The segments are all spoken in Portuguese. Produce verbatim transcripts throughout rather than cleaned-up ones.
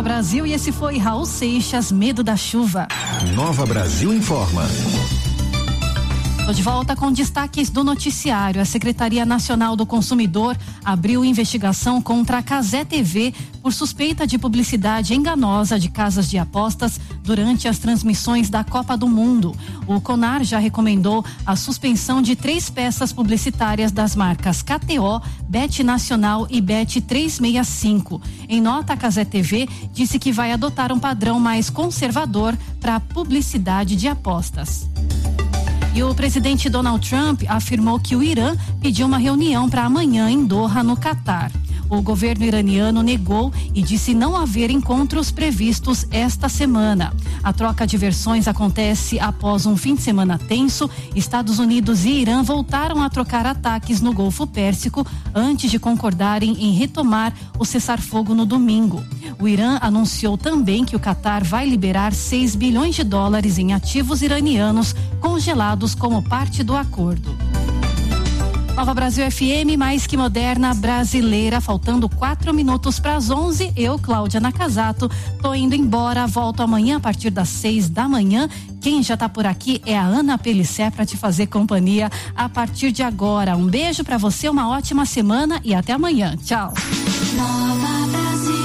Nova Brasil, e esse foi Raul Seixas, Medo da Chuva. Nova Brasil informa. Estou de volta com destaques do noticiário. A Secretaria Nacional do Consumidor abriu investigação contra a Cazé T V por suspeita de publicidade enganosa de casas de apostas durante as transmissões da Copa do Mundo. O CONAR já recomendou a suspensão de três peças publicitárias das marcas K T O, Bet Nacional e Bet trezentos e sessenta e cinco. Em nota, a Cazé T V disse que vai adotar um padrão mais conservador para a publicidade de apostas. E o presidente Donald Trump afirmou que o Irã pediu uma reunião para amanhã em Doha, no Catar. O governo iraniano negou e disse não haver encontros previstos esta semana. A troca de versões acontece após um fim de semana tenso. Estados Unidos e Irã voltaram a trocar ataques no Golfo Pérsico antes de concordarem em retomar o cessar-fogo no domingo. O Irã anunciou também que o Catar vai liberar seis bilhões de dólares em ativos iranianos congelados como parte do acordo. Nova Brasil F M, mais que moderna, brasileira, faltando quatro minutos para as onze. Eu, Cláudia Nakazato, tô indo embora, volto amanhã a partir das seis da manhã. Quem já tá por aqui é a Ana Pelissé para te fazer companhia a partir de agora. Um beijo para você, uma ótima semana e até amanhã. Tchau. Nova Brasil.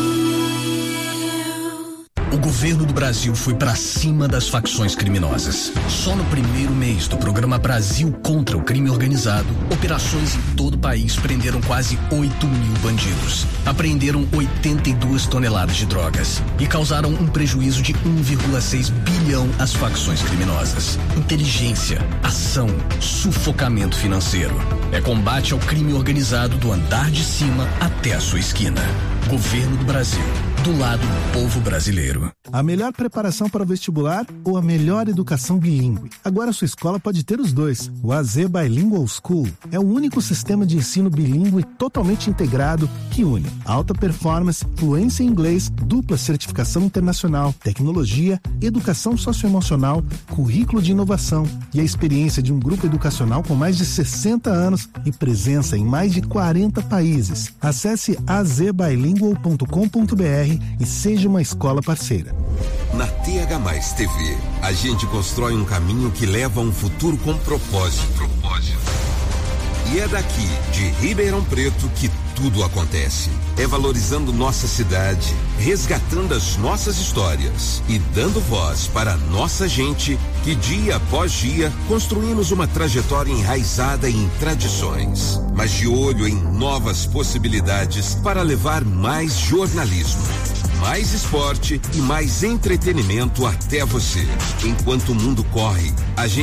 O governo do Brasil foi pra cima das facções criminosas. Só no primeiro mês do programa Brasil contra o Crime Organizado, operações em todo o país prenderam quase oito mil bandidos. Apreenderam oitenta e duas toneladas de drogas e causaram um prejuízo de um vírgula seis bilhão às facções criminosas. Inteligência, ação, sufocamento financeiro. É combate ao crime organizado do andar de cima até a sua esquina. Governo do Brasil, do lado do povo brasileiro. A melhor preparação para o vestibular ou a melhor educação bilíngue? Agora sua escola pode ter os dois. O A Z Bilingual School é o único sistema de ensino bilíngue totalmente integrado que une alta performance, fluência em inglês, dupla certificação internacional, tecnologia, educação socioemocional, currículo de inovação e a experiência de um grupo educacional com mais de sessenta anos e presença em mais de quarenta países. Acesse a z bilingual ponto com ponto b r e seja uma escola parceira. Na T H mais T V, a gente constrói um caminho que leva a um futuro com propósito. propósito. E é daqui, de Ribeirão Preto, que tudo acontece. É valorizando nossa cidade, resgatando as nossas histórias e dando voz para a nossa gente que dia após dia construímos uma trajetória enraizada em tradições, mas de olho em novas possibilidades para levar mais jornalismo, mais esporte e mais entretenimento até você. Enquanto o mundo corre, a gente